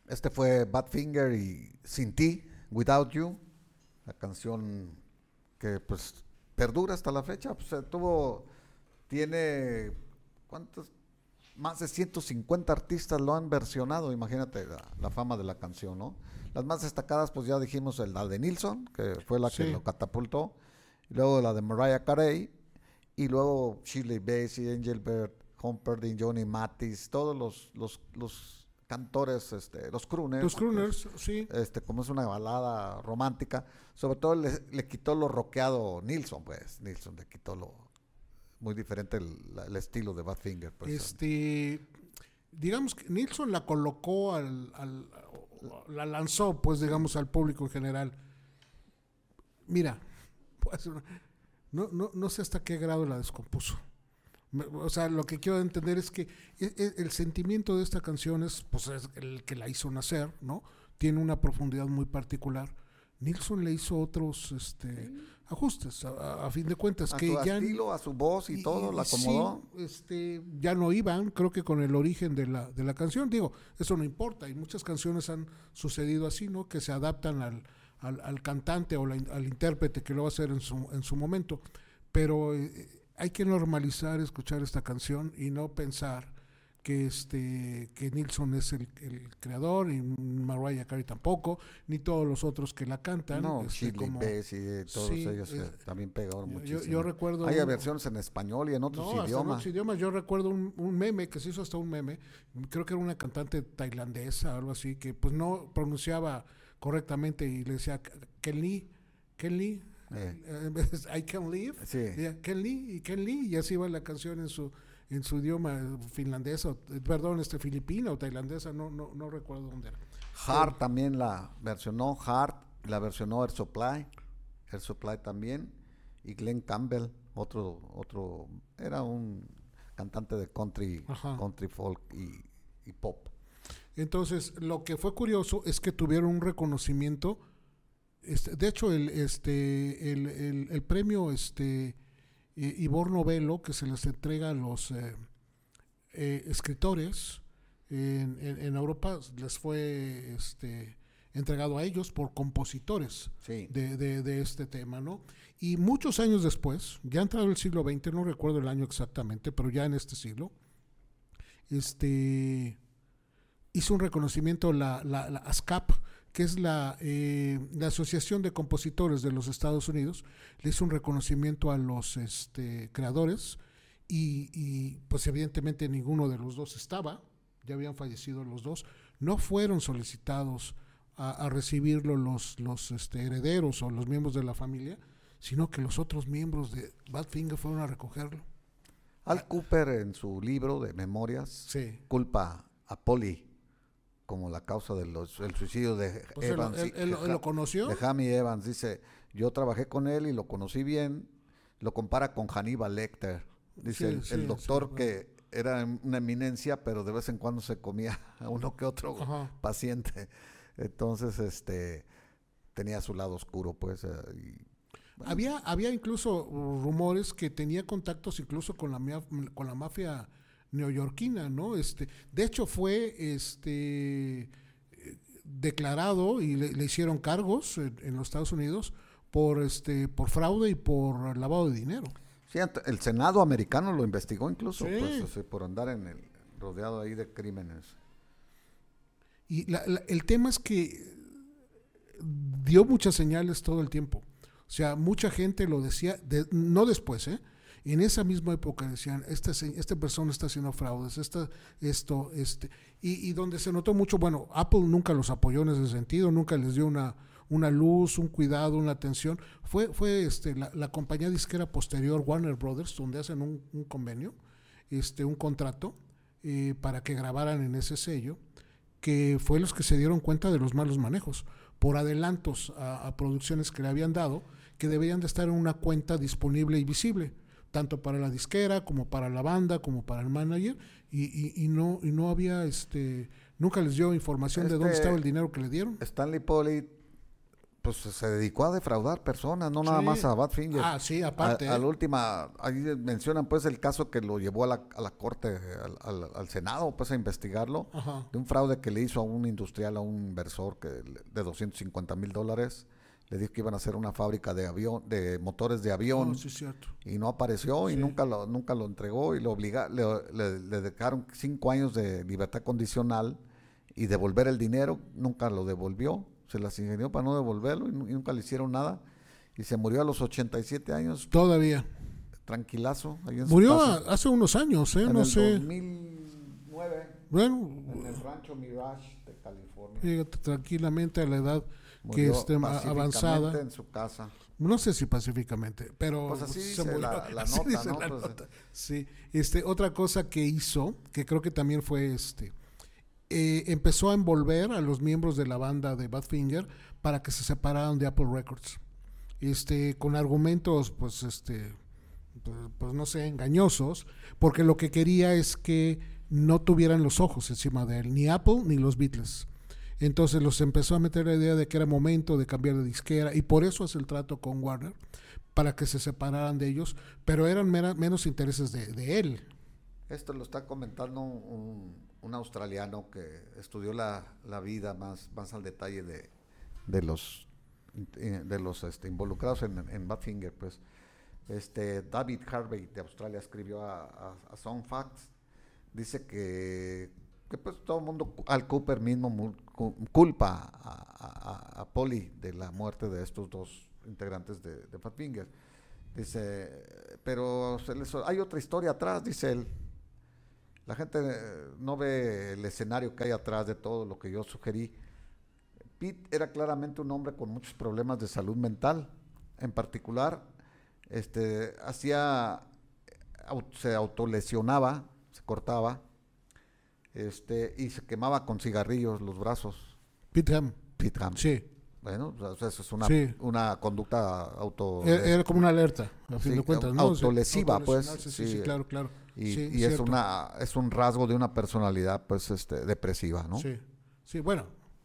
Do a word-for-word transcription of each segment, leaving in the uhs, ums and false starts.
Este fue Badfinger y Sin Ti, Without You, la canción que pues perdura hasta la fecha. Pues, eh, tuvo, tiene, ¿cuántos? Más de ciento cincuenta artistas lo han versionado, imagínate la, la fama de la canción, ¿no? Las más destacadas, pues ya dijimos, el, la de Nilsson, que fue la que Sí. lo catapultó, y luego la de Mariah Carey, y luego Shirley Bassey, Engelbert Humperdinck, Johnny Mathis, todos los, los, los cantores, este, los Los crooners, pues, crooners, sí. este, como es una balada romántica, sobre todo le, le quitó lo rockeado Nilsson, pues, Nilsson le quitó lo, muy diferente el, el estilo de Badfinger, pues. Este, digamos que Nilsson la colocó al, al, la lanzó, pues, digamos, al público en general. Mira, pues, no, no, no sé hasta qué grado la descompuso. O sea, lo que quiero entender es que el sentimiento de esta canción es, pues, es el que la hizo nacer, ¿no? Tiene una profundidad muy particular. Nilsson le hizo otros este, sí. ajustes, a, a fin de cuentas. A que su ya, estilo, a su voz y, y todo, la acomodó. Sí, este, ya no iban, creo que con el origen de la, de la canción. Digo, eso no importa, y muchas canciones han sucedido así, ¿no? Que se adaptan al, al, al cantante o la, al intérprete que lo va a hacer en su, en su momento. Pero eh, hay que normalizar escuchar esta canción y no pensar que este que Nilsson es el, el creador, y Mariah Carey tampoco, ni todos los otros que la cantan. No, este, Shirley como, Bassey, todos sí, ellos eh, también pegaron yo, muchísimo. Yo recuerdo... Hay un, versiones en español y en otros no, idiomas. Hasta en otros idiomas. Yo recuerdo un, un meme, que se hizo hasta un meme, creo que era una cantante tailandesa, algo así, que pues no pronunciaba correctamente y le decía, Ken Lee, Ken Lee, eh. I can live, sí. Ken Lee, y Ken Lee, y así va la canción en su en su idioma finlandesa, perdón, este filipina o tailandesa, no no no recuerdo dónde era. Heart sí. También la versionó, Heart la versionó Air Supply, Air Supply también, y Glenn Campbell, otro otro era un cantante de country, Ajá. country folk y, y pop. Entonces, lo que fue curioso es que tuvieron un reconocimiento. Este, de hecho, el este el, el, el premio este Ivor Novello, que se les entrega a los eh, eh, escritores en, en, en Europa, les fue este, entregado a ellos por compositores sí. de, de, de este tema, ¿no? Y muchos años después, ya entrado el siglo veinte, no recuerdo el año exactamente, pero ya en este siglo, este hizo un reconocimiento la, la, la ASCAP, que es la, eh, la Asociación de Compositores de los Estados Unidos, le hizo un reconocimiento a los este, creadores y, y pues evidentemente ninguno de los dos estaba, ya habían fallecido los dos, no fueron solicitados a, a recibirlo los, los este, herederos o los miembros de la familia, sino que los otros miembros de Badfinger fueron a recogerlo. Al Cooper, en su libro de memorias, sí. culpa a Polly como la causa del suicidio de pues Evans. Él, él, él, él lo conoció. De Jamie Evans. Dice, yo trabajé con él y lo conocí bien. Lo compara con Hannibal Lecter. Dice, sí, el, sí, el doctor sí, que bueno. era una eminencia, pero de vez en cuando se comía a uno que otro Ajá. paciente. Entonces, este, tenía su lado oscuro, pues. Eh, y, bueno. Había, había incluso rumores que tenía contactos incluso con la, con la mafia neoyorquina, ¿no? Este, de hecho fue este declarado y le, le hicieron cargos en, en los Estados Unidos por este por fraude y por lavado de dinero. Sí, el Senado americano lo investigó incluso, sí. pues, o sea, por andar en el rodeado ahí de crímenes. Y la, la, el tema es que dio muchas señales todo el tiempo. O sea, mucha gente lo decía, de, no después, ¿eh? En esa misma época decían, esta, esta persona está haciendo fraudes, esta, esto, este, y, y donde se notó mucho, bueno, Apple nunca los apoyó en ese sentido, nunca les dio una, una luz, un cuidado, una atención. Fue, fue este, la, la compañía disquera posterior, Warner Brothers, donde hacen un, un convenio, este, un contrato, eh, para que grabaran en ese sello, que fue los que se dieron cuenta de los malos manejos, por adelantos a, a producciones que le habían dado, que deberían de estar en una cuenta disponible y visible, tanto para la disquera como para la banda como para el manager, y, y, y no y no había este nunca les dio información este, de dónde estaba el dinero que le dieron. Stanley Polly pues se dedicó a defraudar personas, no Sí. nada más a Badfinger. Ah, sí, aparte. A, a ¿eh? la última, ahí mencionan pues el caso que lo llevó a la, a la corte, al, al- al Senado, pues a investigarlo, Ajá. de un fraude que le hizo a un industrial, a un inversor que le- de doscientos cincuenta mil dólares. Le dijo que iban a hacer una fábrica de avión, de motores de avión, Oh, sí, cierto. y no apareció y Sí. nunca lo, nunca lo entregó y lo obliga, le, le- le dejaron cinco años de libertad condicional y devolver el dinero, nunca lo devolvió, se las ingenió para no devolverlo y, nu- y nunca le hicieron nada y se murió a los ochenta y siete años, Todavía. tranquilazo, ahí en su Murió casa, a- hace unos años, ¿eh? en No el sé. dos mil nueve, Bueno, en el rancho Mirage de California. fíjate, tranquilamente a la edad que Murió esté a- pacíficamente avanzada. en su casa. No sé si pacíficamente, pero Pues así se dice murió. la- la Así nota, dice ¿no? la Pues, nota. Sí, este, otra cosa que hizo, que creo que también fue este, eh, empezó a envolver a los miembros de la banda de Badfinger para que se separaran de Apple Records, este, con argumentos, pues, este, pues, pues, no sé, engañosos, porque lo que quería es que no tuvieran los ojos encima de él, ni Apple ni los Beatles. Entonces los empezó a meter la idea de que era momento de cambiar de disquera y por eso hace el trato con Warner para que se separaran de ellos, pero eran mera, menos intereses de, de él. Esto lo está comentando un, un australiano que estudió la, la vida más, más al detalle de, de los eh, de los este, involucrados en, en Badfinger, pues. Este David Harvey de Australia escribió a, a, a Sound Facts, dice que, que pues todo el mundo, Al Cooper mismo mu- cu- culpa a, a, a Polly de la muerte de estos dos integrantes de, de Badfinger. Dice, pero se les- hay otra historia atrás, dice él. La gente eh, no ve el escenario que hay atrás de todo lo que yo sugerí. Pete era claramente un hombre con muchos problemas de salud mental. En particular, este, hacía, au- se autolesionaba, se cortaba, este, y se quemaba con cigarrillos los brazos. Pete Ham, Pete Ham. sí, Bueno, o sea, eso es una, Sí. una conducta auto era, era como una alerta, a fin Sí, de cuentas, ¿no? autolesiva, Sí, pues, autolesionarse, Sí, sí, sí, claro, claro. y, Sí, y es cierto. una es un rasgo de una personalidad pues este depresiva, ¿no? Sí, sí, bueno,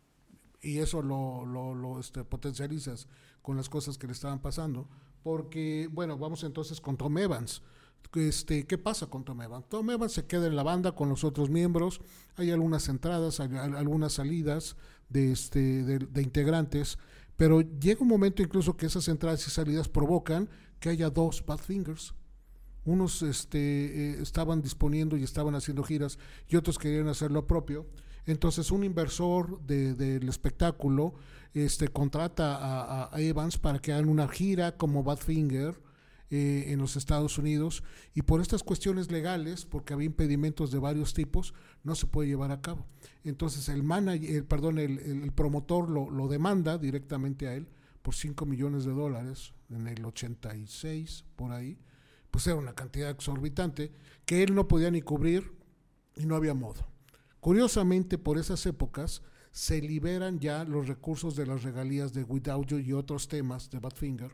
y eso lo, lo, lo, este, potencializas con las cosas que le estaban pasando, porque, bueno, vamos entonces con Tom Evans. Este, ¿qué pasa con Tom Evans? Tom Evans se queda en la banda con los otros miembros, hay algunas entradas, hay al- algunas salidas de, este, de, de integrantes, pero llega un momento incluso que esas entradas y salidas provocan que haya dos Badfingers. Unos este, eh, estaban disponiendo y estaban haciendo giras y otros querían hacer lo propio. Entonces un inversor de, del espectáculo este, contrata a, a, a Evans para que hagan una gira como Badfinger eh, en los Estados Unidos, y por estas cuestiones legales, porque había impedimentos de varios tipos, no se puede llevar a cabo. Entonces el manager, el, perdón, el, el promotor lo, lo demanda directamente a él por cinco millones de dólares en el ochenta y seis, por ahí. Pues era una cantidad exorbitante que él no podía ni cubrir y no había modo. Curiosamente, por esas épocas se liberan ya los recursos de las regalías de Without You y otros temas de Badfinger.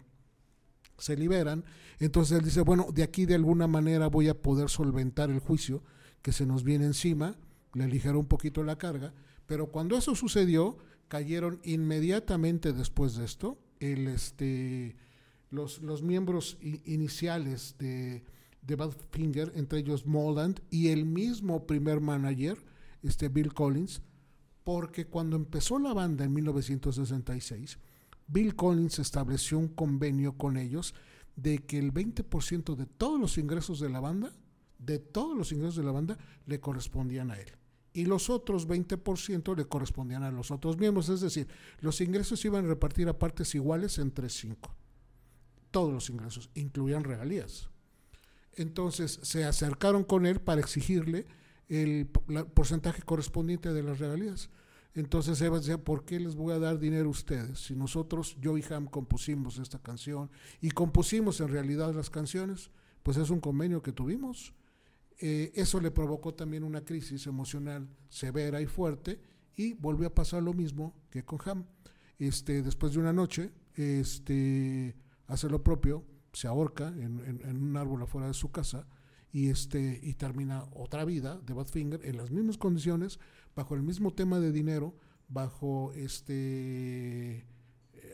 Se liberan, entonces él dice, bueno, de aquí de alguna manera voy a poder solventar el juicio que se nos viene encima, le aligeró un poquito la carga, pero cuando eso sucedió, cayeron inmediatamente después de esto, el este... Los, los miembros i- iniciales de, de Badfinger, entre ellos Moland y el mismo primer manager, este Bill Collins, porque cuando empezó la banda en mil novecientos sesenta y seis, Bill Collins estableció un convenio con ellos de que el veinte por ciento de todos los ingresos de la banda, de todos los ingresos de la banda, le correspondían a él. Y los otros veinte por ciento le correspondían a los otros miembros, es decir, los ingresos iban a repartir a partes iguales entre cinco. Todos los ingresos, incluían regalías. Entonces se acercaron con él para exigirle el la, porcentaje correspondiente de las regalías. Entonces Evans decía, ¿por qué les voy a dar dinero a ustedes? Si nosotros, yo y Ham, compusimos esta canción y compusimos en realidad las canciones, pues es un convenio que tuvimos. Eh, eso le provocó también una crisis emocional severa y fuerte, y volvió a pasar lo mismo que con Ham. Este, después de una noche, este... hace lo propio, se ahorca en, en, en un árbol afuera de su casa y, este, y termina otra vida de Badfinger en las mismas condiciones, bajo el mismo tema de dinero, bajo este,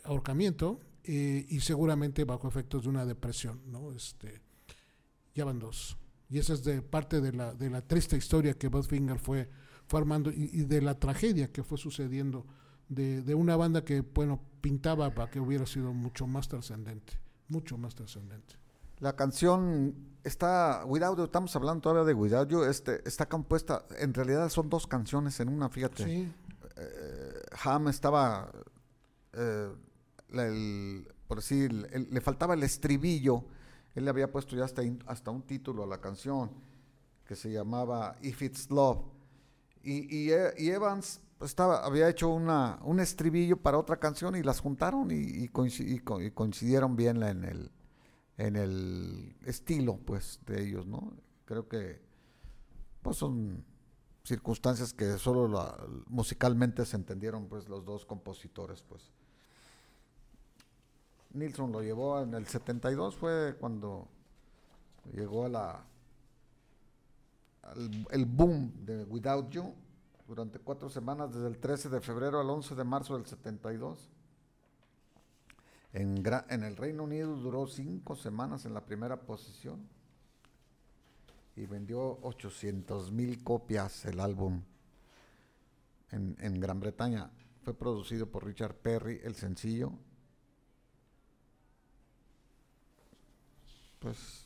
ahorcamiento eh, y seguramente bajo efectos de una depresión, ¿no? Este, ya van dos. Y esa es de parte de la, de la triste historia que Badfinger fue, fue armando y, y de la tragedia que fue sucediendo de, de una banda que, bueno, pintaba para que hubiera sido mucho más trascendente, mucho más trascendente. La canción está, Without You, estamos hablando todavía de Without You, este, está compuesta, en realidad son dos canciones en una, fíjate. Sí. Eh, Ham estaba, eh, la, el, por decir, el, le faltaba el estribillo, él le había puesto ya hasta, hasta un título a la canción, que se llamaba If It's Love, y, y, y Evans estaba, había hecho una, un estribillo para otra canción y las juntaron y, y, coincid, y coincidieron bien en el en el estilo, pues, de ellos, ¿no? Creo que, pues, son circunstancias que solo la, musicalmente se entendieron, pues, los dos compositores, pues. Nilsson lo llevó en el setenta y dos, fue cuando llegó a la al, el boom de Without You, durante cuatro semanas, desde el trece de febrero al once de marzo del setenta y dos. En, gra- en el Reino Unido duró cinco semanas en la primera posición y vendió ochocientas mil copias el álbum. En, en Gran Bretaña fue producido por Richard Perry, el sencillo. Pues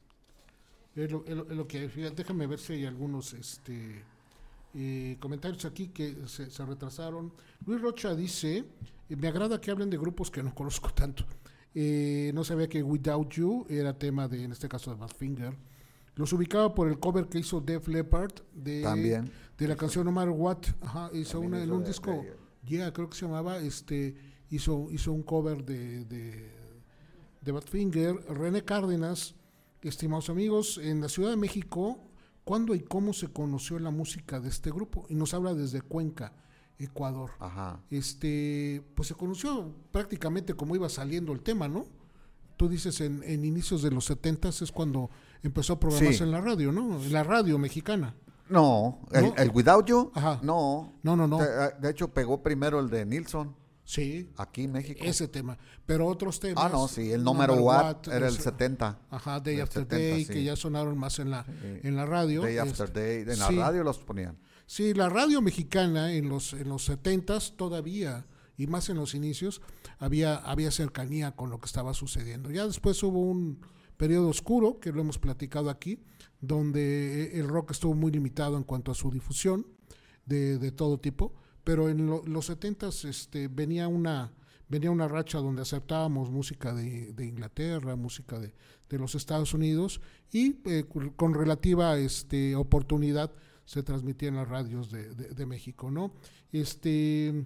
Es lo, es lo, es lo que, fíjate, déjame ver si hay algunos este, eh, comentarios aquí que se, se retrasaron. Luis Rocha dice, eh, me agrada que hablen de grupos que no conozco tanto. Eh, no sabía que Without You era tema de, en este caso, de Badfinger. Los ubicaba por el cover que hizo Def Leppard de, también de la canción No Matter What. Ajá, hizo también una hizo en un de, disco, de, yeah, creo que se llamaba, este, hizo, hizo un cover de, de, de Badfinger. René Cárdenas, estimados amigos, en la Ciudad de México, ¿cuándo y cómo se conoció la música de este grupo? Y nos habla desde Cuenca, Ecuador. Ajá. Este, pues se conoció prácticamente como iba saliendo el tema, ¿no? Tú dices en, en inicios de los setentas es cuando empezó a programarse Sí. en la radio, ¿no? En la radio mexicana. No, el, ¿No? el Without You, Ajá. no. No, no, no. De, de hecho, pegó primero el de Nilsson, Sí, aquí en México. ese tema. Pero otros temas. Ah, no, sí, el No No Matter Matter What What, era el ese- setenta. Ajá, Day del After setenta, Day, sí. que ya sonaron más en la, Sí. en la radio. Day After Este, Day, en sí. la radio los ponían. Sí, la radio mexicana en los en los setentas todavía, y más en los inicios, había, había cercanía con lo que estaba sucediendo. Ya después hubo un periodo oscuro, que lo hemos platicado aquí, donde el rock estuvo muy limitado en cuanto a su difusión de, de todo tipo, pero en lo- los setentas este, venía una venía una racha donde aceptábamos música de, de Inglaterra, música de, de los Estados Unidos, y eh, con relativa este, oportunidad se transmitía en las radios de, de, de México, ¿no? Este,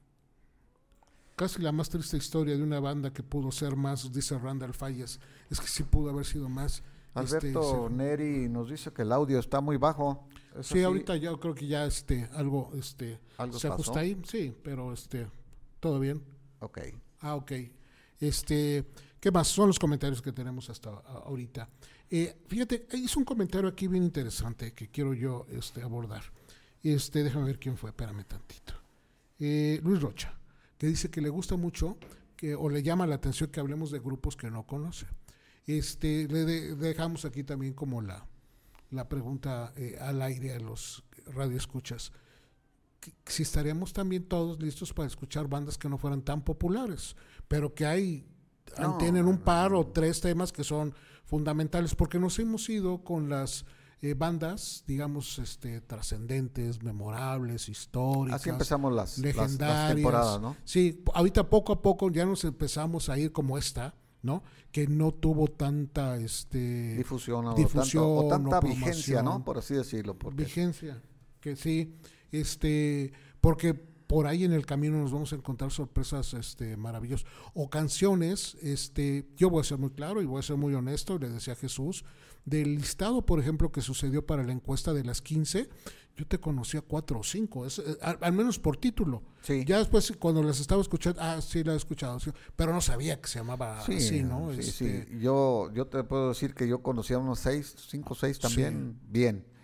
casi la más triste historia de una banda que pudo ser más, dice Randall Falles, es que sí pudo haber sido más. Alberto este, Neri nos dice que el audio está muy bajo. se- Eso sí, ahorita yo creo que ya este, algo, este, algo se ajusta pasó. ahí, sí, pero este, todo bien. Ok. Ah, ok. Este, ¿qué más? Son los comentarios que tenemos hasta a- ahorita. Eh, fíjate, hizo un comentario aquí bien interesante que quiero yo este, abordar. Este, déjame ver quién fue, espérame tantito. Eh, Luis Rocha, que dice que le gusta mucho que, o le llama la atención que hablemos de grupos que no conoce. Este, le de- dejamos aquí también como la, la pregunta eh, al aire a los radioescuchas. Que- Si estaríamos también todos listos para escuchar bandas que no fueran tan populares, pero que hay, No, tienen un no, par no. o tres temas que son fundamentales, porque nos hemos ido con las eh, bandas, digamos, este, trascendentes, memorables, históricas, Así empezamos las, las, las legendarias. temporadas, ¿no? Sí, ahorita poco a poco ya nos empezamos a ir como esta, ¿no? Que no tuvo tanta este, Difusión, o, difusión tanto- o tanta o vigencia, promoción. ¿no? Por así decirlo. Porque Vigencia, que sí, este, porque por ahí en el camino nos vamos a encontrar sorpresas este, maravillosas. O canciones, este, yo voy a ser muy claro y voy a ser muy honesto, le decía Jesús, del listado, por ejemplo, que sucedió para la encuesta de las quince, yo te conocía cuatro o cinco, es, eh, al, al menos por título. Sí. Ya después, cuando las estaba escuchando, ah, sí, la he escuchado, sí, pero no sabía que se llamaba Sí, así, ¿no? sí, Este, sí. Yo, yo te puedo decir que yo conocía unos seis, cinco o seis también, bien.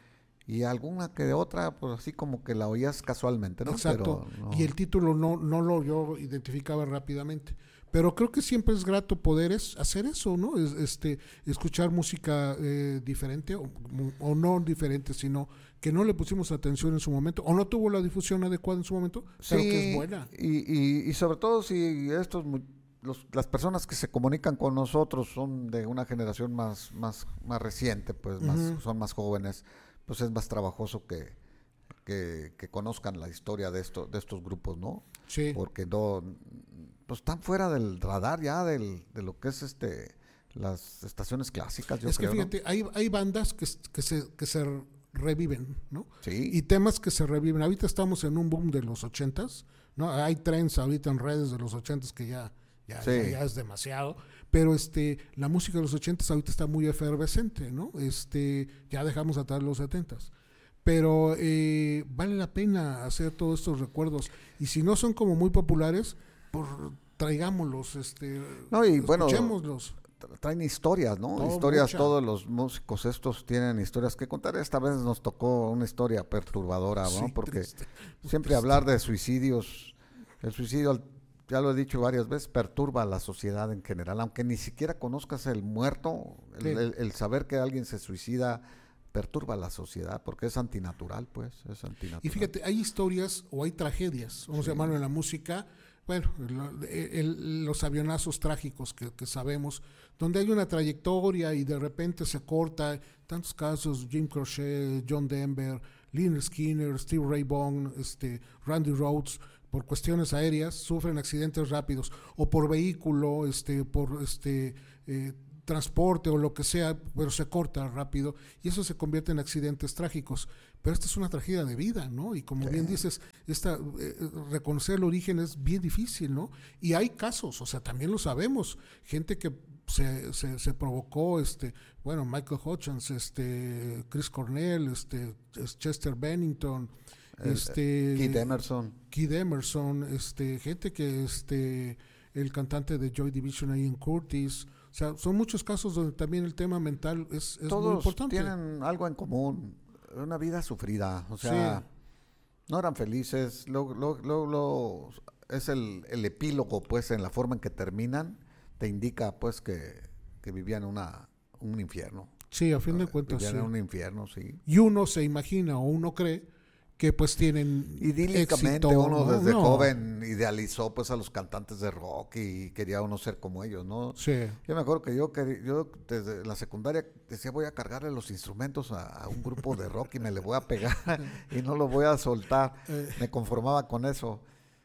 y alguna que de otra, pues así como que la oías casualmente, ¿no? Exacto, Pero, no. y el título no, no lo yo identificaba rápidamente. Pero creo que siempre es grato poder es, hacer eso, ¿no? Es, este, escuchar música eh, diferente, o, o no diferente, sino que no le pusimos atención en su momento, o no tuvo la difusión adecuada en su momento, pero Sí, que es buena. y, y, y sobre todo si estos mu- los, las personas que se comunican con nosotros son de una generación más, más, más reciente, pues más, Ujú. son más jóvenes, pues es más trabajoso que, que, que conozcan la historia de esto, de estos grupos, ¿no? Sí. Porque no, pues están fuera del radar ya del, de lo que es este las estaciones clásicas, yo Es que creo, ¿no? fíjate, hay, hay bandas que, s- que, se, que se reviven, ¿no? Y Sí, temas que se reviven. Ahorita estamos en un boom de los ochentas, ¿no? Hay trends ahorita en redes de los ochentas que ya, ya, ya, sí. ya es demasiado. Pero este, la música de los ochentas ahorita está muy efervescente, ¿no? Este, ya dejamos atrás los setentas. Pero eh, vale la pena hacer todos estos recuerdos. Y si no son como muy populares, por traigámoslos, este, No, y bueno, escuchémoslos. tra- traen historias, ¿no? Todo, Historias, mucha. todos los músicos estos tienen historias que contar. Esta vez nos tocó una historia perturbadora, ¿no? Sí, Porque triste. Muy siempre triste. hablar de suicidios, el suicidio, ya lo he dicho varias veces, perturba a la sociedad en general, aunque ni siquiera conozcas el muerto, el, Sí. el- el saber que alguien se suicida perturba a la sociedad porque es antinatural, pues, es antinatural. Y fíjate, hay historias o hay tragedias, vamos Sí. a llamarlo en la música, bueno, el- el- los avionazos trágicos que, que sabemos, donde hay una trayectoria y de repente se corta, tantos casos, Jim Croce, John Denver, Lynyrd Skynyrd, Steve Ray Vaughan, este, Randy Rhoads, por cuestiones aéreas, sufren accidentes rápidos, o por vehículo, este, por este eh, transporte o lo que sea, pero se corta rápido, y eso se convierte en accidentes trágicos. Pero esta es una tragedia de vida, ¿no? Y como Sí. bien dices, esta, eh, reconocer el origen es bien difícil, ¿no? Y hay casos, o sea, también lo sabemos, gente que se, se, se provocó, este, bueno, Michael Hutchins, este, Chris Cornell, este, Chester Bennington, El- este, Keith Emerson. Keith Emerson, este, gente que, este, el cantante de Joy Division, Ian Curtis, o sea, son muchos casos donde también el tema mental es, es muy Todos importante. tienen algo en común, una vida sufrida, o Sí. sea, no eran felices, lo, lo, lo, lo- es el, el epílogo, pues, en la forma en que terminan, te indica, pues, que, que vivían una, un infierno, Sí, a fin de eh, cuentas, vivían sí. en un infierno, sí. Y uno se imagina o uno cree que pues tienen Idílicamente éxito, uno ¿no? desde No. joven idealizó, pues, a los cantantes de rock y quería uno ser como ellos, ¿no? Sí. Yo me acuerdo que yo, quería- yo desde la secundaria decía voy a cargarle los instrumentos a, a un grupo de rock y me le voy a pegar y no lo voy a soltar. Eh, Me conformaba con eso.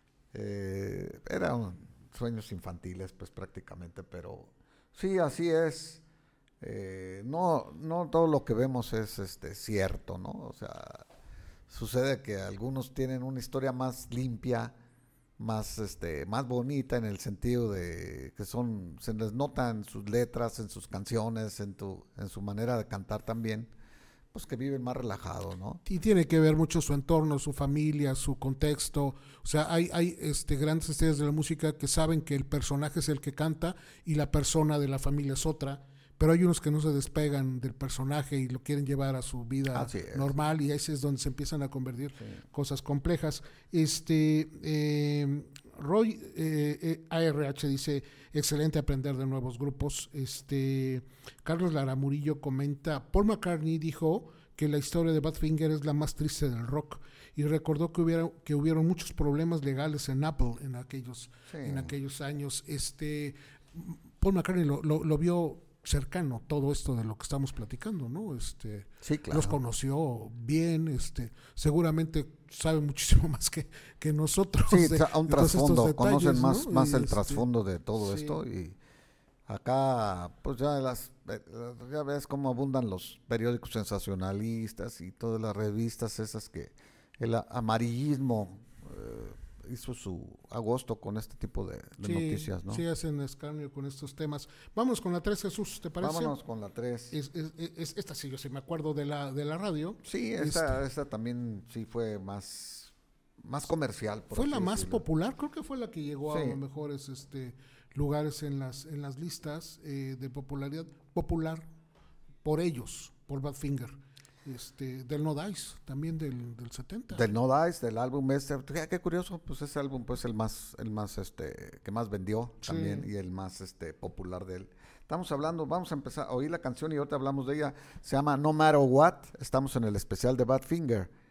Eh, eran sueños infantiles, pues prácticamente, pero sí, así es. Eh, no, no todo lo que vemos es este cierto, ¿no? O sea, sucede que algunos tienen una historia más limpia, más este más bonita en el sentido de que son se les nota en sus letras, en sus canciones, en tu en su manera de cantar también, pues que viven más relajado, ¿no? y tiene que ver mucho su entorno, su familia, su contexto. O sea, hay, hay este, grandes estrellas de la música que saben que el personaje es el que canta y la persona de la familia es otra. Pero hay unos que no se despegan del personaje y lo quieren llevar a su vida Así es. normal, y ahí es donde se empiezan a convertir Sí. cosas complejas. Este eh, Roy eh, eh, A R H dice, excelente aprender de nuevos grupos. Este Carlos Lara Murillo comenta, Paul McCartney dijo que la historia de Badfinger es la más triste del rock y recordó que hubiera que hubieron muchos problemas legales en Apple en aquellos Sí. en aquellos años. Este Paul McCartney lo, lo, lo vio cercano, todo esto de lo que estamos platicando, ¿no? Este, Sí, claro. los conoció bien, este, seguramente sabe muchísimo más que, que nosotros. Sí, de- tra- un de todos estos trasfondo, detalles, conocen más, ¿no? más Y, el este, trasfondo de todo sí. esto y acá pues ya las eh, ya ves cómo abundan los periódicos sensacionalistas y todas las revistas esas que el a- amarillismo eh, hizo su agosto con este tipo de, de Sí, noticias, ¿no? sí hacen escarnio con estos temas. Vamos con la tres, Jesús, ¿te parece? Vámonos con la tres. Es, es- es- esta sí, yo sí me acuerdo de la, de la radio. Sí, esta, esta también sí fue más, más comercial. por Fue así la más decirlo. popular, creo que fue la que llegó a Sí. los mejores este, lugares en las, en las listas eh, de popularidad popular por ellos, por Badfinger. este, del No Dice, también del, del setenta. Del No Dice, del álbum este, qué, qué curioso, pues ese álbum pues el más, el más este, que más vendió Sí. también y el más este popular de él. Estamos hablando, vamos a empezar a oír la canción y ahorita hablamos de ella, se llama No Matter What, estamos en el especial de Badfinger.